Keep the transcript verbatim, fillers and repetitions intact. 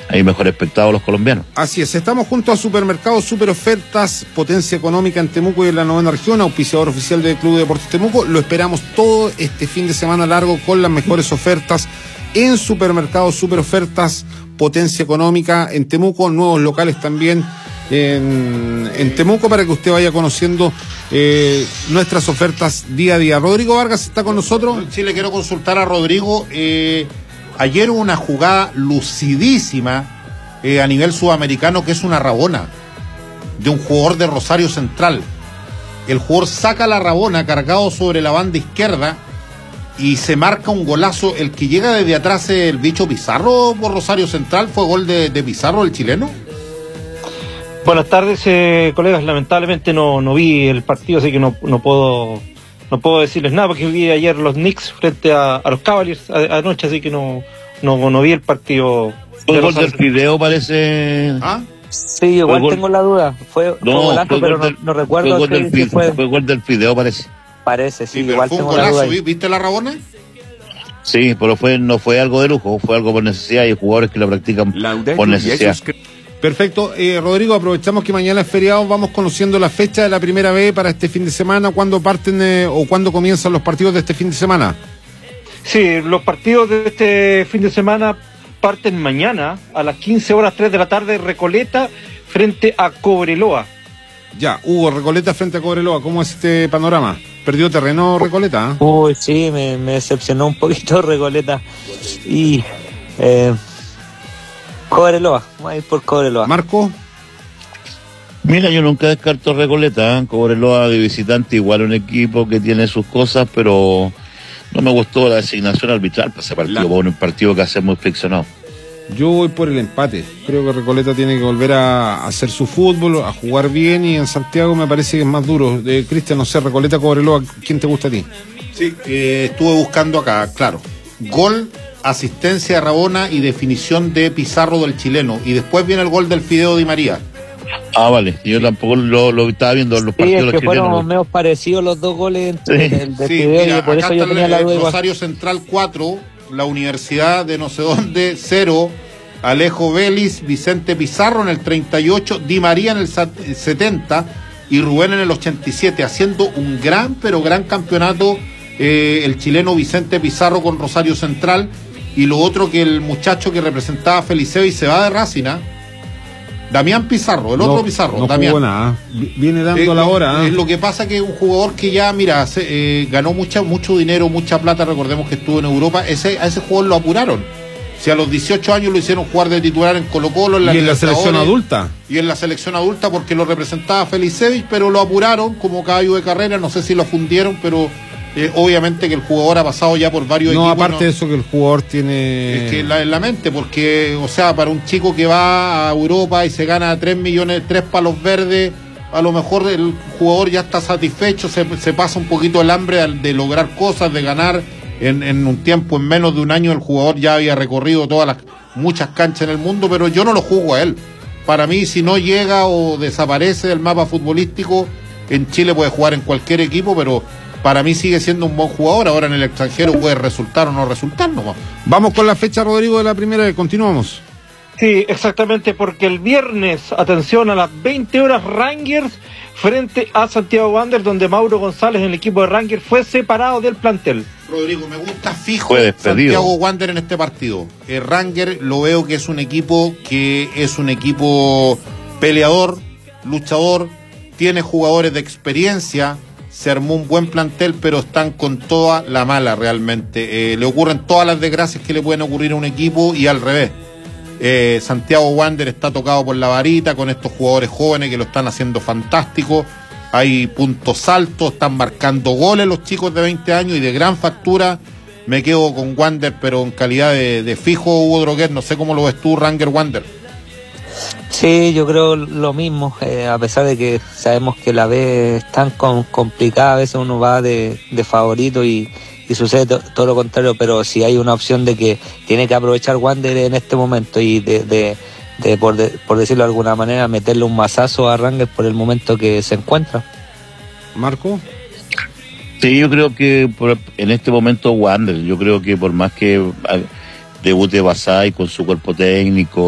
hay mejor espectado los colombianos. Así es, estamos junto a Supermercados Super Ofertas, potencia económica en Temuco y en la novena región, auspiciador oficial del Club Deportes Temuco. Lo esperamos todo este fin de semana largo con las mejores ofertas en Supermercados Super Ofertas, potencia económica en Temuco, nuevos locales también en, en Temuco para que usted vaya conociendo eh, nuestras ofertas día a día. Rodrigo Vargas está con nosotros. Sí, le quiero consultar a Rodrigo. Eh, ayer hubo una jugada lucidísima eh, a nivel sudamericano que es una rabona de un jugador de Rosario Central. El jugador saca la rabona cargado sobre la banda izquierda y se marca un golazo. El que llega desde atrás es el bicho Pizarro por Rosario Central. ¿Fue gol de, de Pizarro, el chileno? Buenas tardes, eh, colegas. Lamentablemente no, no vi el partido, así que no, no puedo no puedo decirles nada, porque vi ayer los Knicks frente a, a los Cavaliers a, anoche, así que no, no, no vi el partido. ¿Fue el gol del Fideo, parece? ¿Ah? Sí, igual gol... tengo la duda. Fue, no, fue golazo, fue pero del, no, no recuerdo. Fue gol del, si fue... fue gol del Fideo, parece. Parece, sí, sí, igual fue un tengo la golazo. duda. ¿Viste la rabona? Sí, pero fue no fue algo de lujo, fue algo por necesidad y hay jugadores que lo practican por necesidad. Perfecto, eh, Rodrigo, aprovechamos que mañana es feriado, vamos conociendo la fecha de la primera B para este fin de semana. ¿Cuándo parten eh, o cuándo comienzan los partidos de este fin de semana? Sí, los partidos de este fin de semana parten mañana a las quince horas tres de la tarde, Recoleta frente a Cobreloa. Ya, Hugo, Recoleta frente a Cobreloa, ¿cómo es este panorama? ¿Perdió terreno Recoleta? ¿eh? Uy, sí, me, me decepcionó un poquito Recoleta. Y... Eh, Cobreloa, vamos a ir por Cobreloa. Marco. Mira, yo nunca descarto Recoleta, ¿eh? Cobreloa de visitante, igual un equipo que tiene sus cosas, pero no me gustó la designación arbitral para ese partido, la... por un partido que hace muy friccionado. Yo voy por el empate, creo que Recoleta tiene que volver a hacer su fútbol, a jugar bien, y en Santiago me parece que es más duro. De Cristian, no sé, Recoleta, Cobreloa, ¿quién te gusta a ti? Sí, eh, estuve buscando acá, claro, gol, asistencia de Rabona y definición de Pizarro del chileno, y después viene el gol del Fideo Di María. Ah, vale, yo tampoco lo, lo estaba viendo en los sí, partidos es que chilenos. fueron medio parecidos los dos goles entre sí. el de sí, Fideo, mira, y por eso yo tenía el, la duda. Rosario Central cuatro, la Universidad de no sé dónde cero, Alejo Vélez, Vicente Pizarro en el treinta y ocho, Di María en el setenta y Rubén en el ochenta y siete, haciendo un gran, pero gran campeonato eh, el chileno Vicente Pizarro con Rosario Central. Y lo otro, que el muchacho que representaba a Feliceo y se va de Racing, ¿eh? Damián Pizarro, el no, otro Pizarro, no Damián. Jugó nada. Viene dando eh, la hora. Eh, ¿eh? Lo que pasa que es un jugador que ya, mira, se, eh, ganó mucha, mucho dinero, mucha plata, recordemos que estuvo en Europa. Ese, a ese jugador lo apuraron. Si a los dieciocho años lo hicieron jugar de titular en Colo-Colo, en la, y en la selección adulta. Y en la selección adulta porque lo representaba Felicevich, pero lo apuraron como caballo de carrera, no sé si lo fundieron, pero eh, obviamente que el jugador ha pasado ya por varios no, equipos. Aparte no, aparte de eso que el jugador tiene... Es que en la, en la mente, porque, o sea, para un chico que va a Europa y se gana tres millones, tres palos verdes, a lo mejor el jugador ya está satisfecho, se, se pasa un poquito el hambre de, de lograr cosas, de ganar. En, en un tiempo, en menos de un año, el jugador ya había recorrido todas las muchas canchas en el mundo, pero yo no lo juzgo a él. Para mí, si no llega o desaparece del mapa futbolístico, en Chile puede jugar en cualquier equipo, pero para mí sigue siendo un buen jugador. Ahora en el extranjero puede resultar o no resultar nomás. Vamos con la fecha, Rodrigo, de la primera, y continuamos. Sí, exactamente, porque el viernes, atención, a las veinte horas, Rangers frente a Santiago Wanderers, donde Mauro González, en el equipo de Rangers, fue separado del plantel. Rodrigo, me gusta fijo Santiago Wanderers en este partido. El Rangers lo veo que es un equipo que es un equipo peleador, luchador, tiene jugadores de experiencia, se armó un buen plantel, pero están con toda la mala realmente. Eh, le ocurren todas las desgracias que le pueden ocurrir a un equipo y al revés. Eh, Santiago Wanderers está tocado por la varita con estos jugadores jóvenes que lo están haciendo fantástico. Hay puntos altos, están marcando goles los chicos de veinte años y de gran factura. Me quedo con Wanderers, pero en calidad de, de fijo, Hugo Droguet. No sé cómo lo ves tú, Ranger Wanderers. Sí, yo creo lo mismo, eh, a pesar de que sabemos que la B es tan com- complicada, a veces uno va de, de favorito y, y sucede to- todo lo contrario, pero si hay una opción de que tiene que aprovechar Wander en este momento y de, de, de, por, de por decirlo de alguna manera, meterle un mazazo a Rangers por el momento que se encuentra. Marco. Sí, yo creo que por, en este momento Wander, yo creo que por más que debute Basay con su cuerpo técnico,